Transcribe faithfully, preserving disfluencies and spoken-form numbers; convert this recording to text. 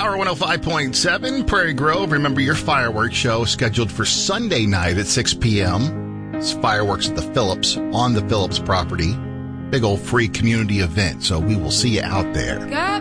Power one oh five point seven, Prairie Grove. Remember your fireworks show scheduled for Sunday night at six p.m. It's fireworks at the Phillips, on the Phillips property. Big old free community event, so we will see you out there. Got